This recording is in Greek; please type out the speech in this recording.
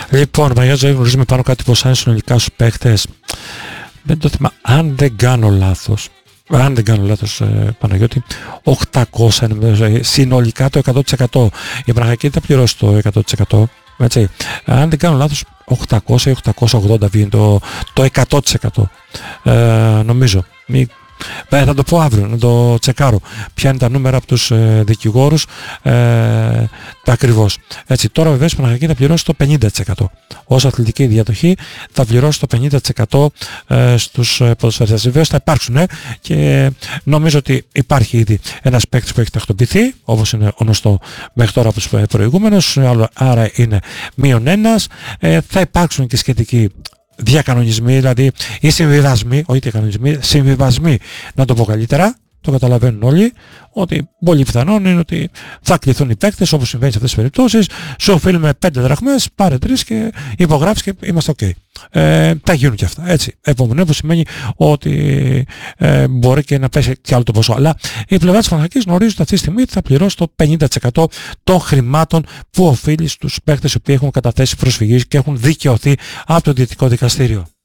Λοιπόν, Παναγιώτη Ζωή, γνωρίζουμε πάνω κάτι πως αν συνολικά στους παίχτες, δεν το θυμάμαι, αν δεν κάνω λάθος, Παναγιώτη, 800 συνολικά το 100%. Η Παναγιακή θα πληρώσει το 100%. Έτσι. Αν δεν κάνω λάθος, 800 ή 880 βγαίνει το 100%. Νομίζω. Θα το πω αύριο, να το τσεκάρω ποια είναι τα νούμερα από τους δικηγόρους ακριβώς. Έτσι, τώρα βεβαίως η Παναγιακή θα πληρώσει το 50%. Ως αθλητική διαδοχή θα πληρώσει το 50% στους ποδοσφαιριστές. Βεβαίως θα υπάρξουν και νομίζω ότι υπάρχει ήδη ένας παίκτης που έχει τακτοποιηθεί, όπως είναι γνωστό μέχρι τώρα από τους προηγούμενους, άρα είναι -1. Θα υπάρξουν και σχετικοί διακανονισμοί, δηλαδή ή συμβιβασμοί, όχι διακανονισμοί, συμβιβασμοί, να το πω καλύτερα, το καταλαβαίνουν όλοι, ότι πολύ πιθανόν είναι ότι θα κληθούν οι παίκτες, όπως συμβαίνει σε αυτές τις περιπτώσεις, σου οφείλουμε 5 δραχμές, πάρε 3 και υπογράψεις και είμαστε ok. Θα γίνουν και αυτά, έτσι. Επομένως σημαίνει ότι μπορεί και να πέσει και άλλο το ποσό. Αλλά η πλευρά της Παναγιακής γνωρίζει ότι αυτή τη στιγμή θα πληρώσει το 50% των χρημάτων που οφείλει στους παίκτες οι οποίοι έχουν καταθέσει προσφυγή και έχουν δικαιωθεί από το Διαιτητικό Δικαστήριο.